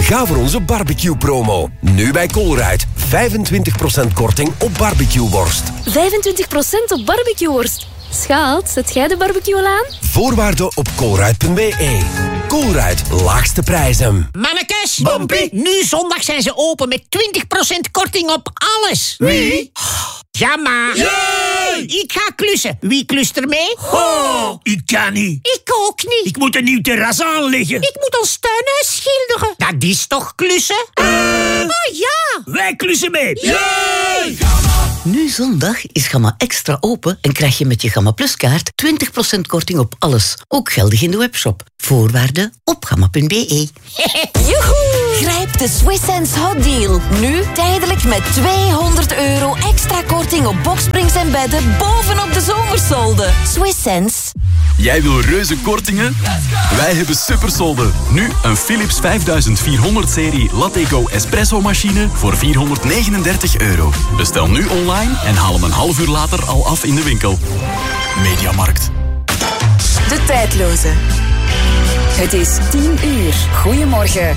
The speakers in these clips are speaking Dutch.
Ga voor onze barbecue-promo. Nu bij Colruyt. 25% korting op barbecueworst. 25% op barbecueworst. Schaat, zet jij de barbecue al aan? Voorwaarden op colruyt.be. Colruyt, laagste prijzen. Mannekes, Bompie, nu zondag zijn ze open met 20% korting op alles. Wie? Ja, maar. Jee! Ik ga klussen. Wie klust er mee? Oh, ik kan niet. Ik ook niet. Ik moet een nieuw terras aanleggen. Ik moet ons tuinhuis schilderen. Dat is toch klussen? Oh ja. Wij klussen mee. Jee! Nu zondag is Gamma Extra open en krijg je met je Gamma Plus kaart 20% korting op alles. Ook geldig in de webshop. Voorwaarden op gamma.be. Joehoe! Grijp de Swiss Sense Hot Deal. Nu tijdelijk met €200 extra korting op boksprings en bedden bovenop de zomersolden. Swiss Sense. Jij wil reuze kortingen? Wij hebben supersolden. Nu een Philips 5400-serie Latte-Go espresso-machine voor €439. Bestel nu online en haal hem een half uur later al af in de winkel. Mediamarkt. De tijdloze. Het is 10:00. Goedemorgen.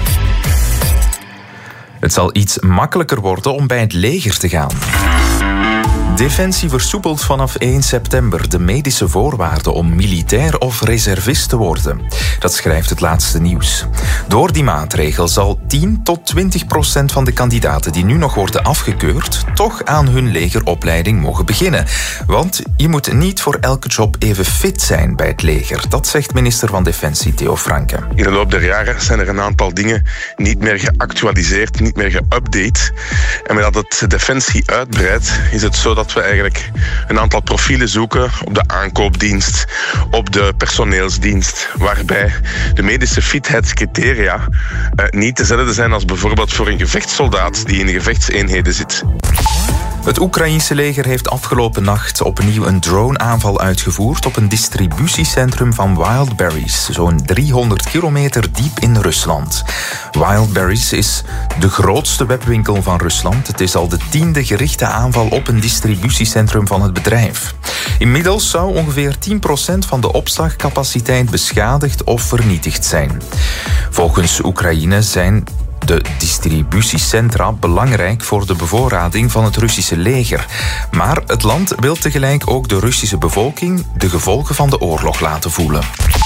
Het zal iets makkelijker worden om bij het leger te gaan. Defensie versoepelt vanaf 1 september de medische voorwaarden om militair of reservist te worden. Dat schrijft het laatste nieuws. Door die maatregel zal 10 tot 20% van de kandidaten die nu nog worden afgekeurd toch aan hun legeropleiding mogen beginnen. Want je moet niet voor elke job even fit zijn bij het leger. Dat zegt minister van Defensie Theo Franke. In de loop der jaren zijn er een aantal dingen niet meer geactualiseerd, niet meer geüpdate. En met dat het Defensie uitbreidt, is het zo dat we eigenlijk een aantal profielen zoeken op de aankoopdienst, op de personeelsdienst, waarbij de medische fitheidscriteria niet dezelfde zijn als bijvoorbeeld voor een gevechtssoldaat die in de gevechtseenheden zit. Het Oekraïense leger heeft afgelopen nacht opnieuw een drone-aanval uitgevoerd op een distributiecentrum van Wildberries, zo'n 300 kilometer diep in Rusland. Wildberries is de grootste webwinkel van Rusland. Het is al de 10e gerichte aanval op een distributiecentrum van het bedrijf. Inmiddels zou ongeveer 10% van de opslagcapaciteit beschadigd of vernietigd zijn. Volgens Oekraïne zijn de distributiecentra belangrijk voor de bevoorrading van het Russische leger. Maar het land wil tegelijk ook de Russische bevolking de gevolgen van de oorlog laten voelen.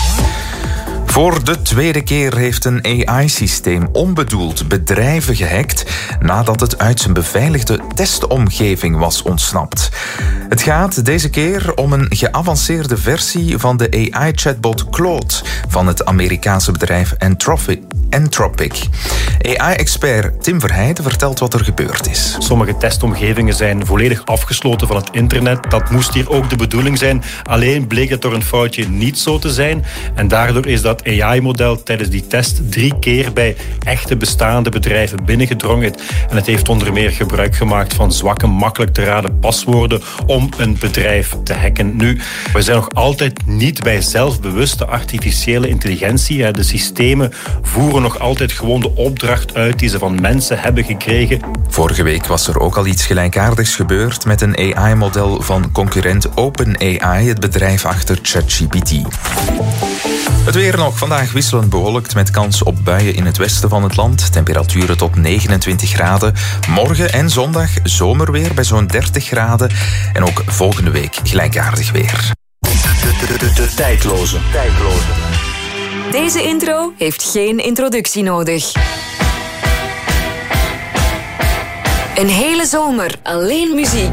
Voor de tweede keer heeft een AI-systeem onbedoeld bedrijven gehackt nadat het uit zijn beveiligde testomgeving was ontsnapt. Het gaat deze keer om een geavanceerde versie van de AI-chatbot Claude van het Amerikaanse bedrijf Anthropic. AI-expert Tim Verheijden vertelt wat er gebeurd is. Sommige testomgevingen zijn volledig afgesloten van het internet. Dat moest hier ook de bedoeling zijn. Alleen bleek het door een foutje niet zo te zijn. En daardoor is dat AI-model tijdens die test 3 keer bij echte bestaande bedrijven binnengedrongen. En het heeft onder meer gebruik gemaakt van zwakke, makkelijk te raden paswoorden om een bedrijf te hacken. Nu, we zijn nog altijd niet bij zelfbewuste artificiële intelligentie. De systemen voeren nog altijd gewoon de opdracht uit die ze van mensen hebben gekregen. Vorige week was er ook al iets gelijkaardigs gebeurd met een AI-model van concurrent OpenAI, het bedrijf achter ChatGPT. Het weer nog. Vandaag wisselend bewolkt met kans op buien in het westen van het land. Temperaturen tot 29 graden. Morgen en zondag zomerweer bij zo'n 30 graden. En ook volgende week gelijkaardig weer. De tijdloze. Deze intro heeft geen introductie nodig. Een hele zomer alleen muziek.